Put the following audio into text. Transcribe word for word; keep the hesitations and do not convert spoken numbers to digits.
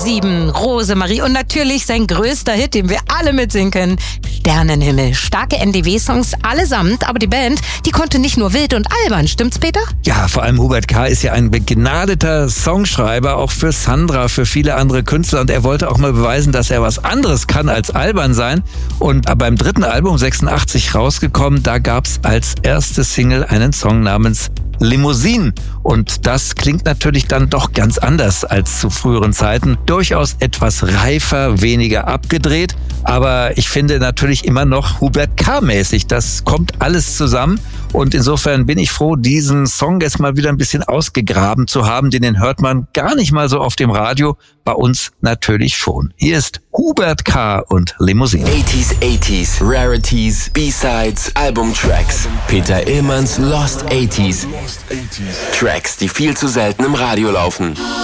sieben, Rosemarie und natürlich sein größter Hit, den wir alle mitsingen können, Sternenhimmel. Starke N D W-Songs allesamt, aber die Band, die konnte nicht nur wild und albern, stimmt's, Peter? Ja, vor allem Hubert K. ist ja ein begnadeter Songschreiber, auch für Sandra, für viele andere Künstler, und er wollte auch mal beweisen, dass er was anderes kann als albern sein. Und beim dritten Album sechsundachtzig rausgekommen, da gab's als erste Single einen Song namens Limousine. Und das klingt natürlich dann doch ganz anders als zu früheren Zeiten. Durchaus etwas reifer, weniger abgedreht. Aber ich finde natürlich immer noch Hubert K-mäßig. Das kommt alles zusammen. Und insofern bin ich froh, diesen Song jetzt mal wieder ein bisschen ausgegraben zu haben. Denn den hört man gar nicht mal so auf dem Radio. Bei uns natürlich schon. Hier ist Hubert K. und Limousine. achtziger, achtziger, Rarities, B-Sides, Albumtracks. Peter Illmanns Lost achtziger. Tracks, die viel zu selten im Radio laufen.